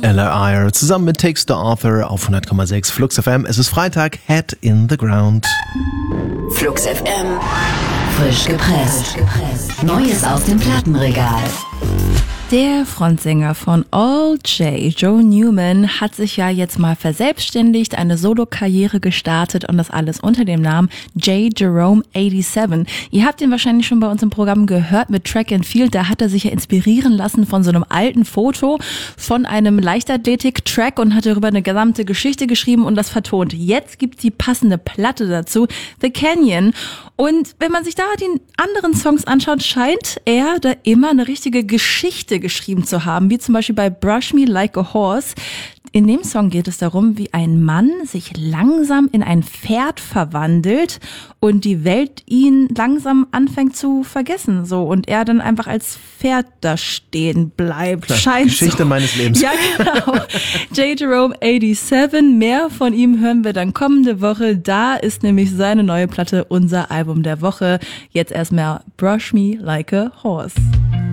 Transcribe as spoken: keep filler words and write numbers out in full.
Ella Eyre zusammen mit Takes the Author auf hundert Komma sechs Flux F M. Es ist Freitag, Head in the Ground. Flux F M, frisch gepresst. Neues aus dem Plattenregal. Der Frontsänger von All J, Joe Newman, hat sich ja jetzt mal verselbstständigt, eine Solo-Karriere gestartet und das alles unter dem Namen J. Jerome siebenundachtzig. Ihr habt ihn wahrscheinlich schon bei uns im Programm gehört mit Track and Field. Da hat er sich ja inspirieren lassen von so einem alten Foto von einem Leichtathletik-Track und hat darüber eine gesamte Geschichte geschrieben und das vertont. Jetzt gibt's die passende Platte dazu, The Canyon. Und wenn man sich da die anderen Songs anschaut, scheint er da immer eine richtige Geschichte geschrieben zu haben, wie zum Beispiel bei Brush Me Like a Horse. In dem Song geht es darum, wie ein Mann sich langsam in ein Pferd verwandelt und die Welt ihn langsam anfängt zu vergessen, so, und er dann einfach als Pferd da stehen bleibt. Klar, Scheint Geschichte so. meines Lebens. Ja, genau. J. Jerome siebenundachtzig. Mehr von ihm hören wir dann kommende Woche. Da ist nämlich seine neue Platte unser Album der Woche. Jetzt erstmal Brush Me Like a Horse.